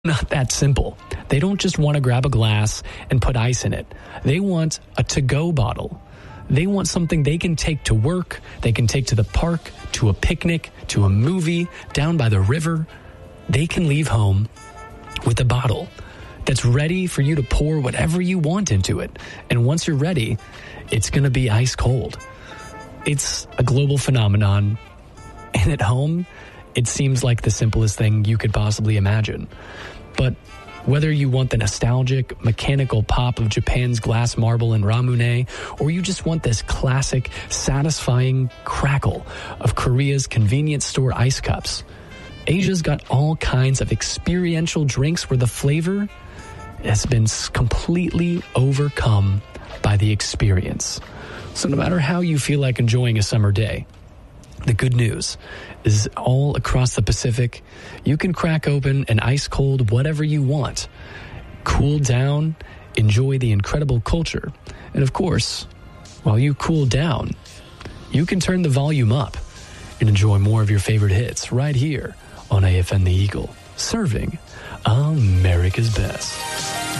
Not that simple. They don't just want to grab a glass and put ice in it. They want a to-go bottle. They want something they can take to work, they can take to the park, to a picnic, to a movie, down by the river. They can leave home with a bottle that's ready for you to pour whatever you want into it. And once you're ready, it's going to be ice cold. It's a global phenomenon. And at home, it seems like the simplest thing you could possibly imagine. But whether you want the nostalgic, mechanical pop of Japan's glass marble and ramune, or you just want this classic, satisfying crackle of Korea's convenience store ice cups, Asia's got all kinds of experiential drinks where the flavor has been completely overcome by the experience. So no matter how you feel like enjoying a summer day, the good news is all across the Pacific, you can crack open an ice-cold whatever you want, cool down, enjoy the incredible culture, and of course, while you cool down, you can turn the volume up and enjoy more of your favorite hits right here on AFN The Eagle, serving America's best.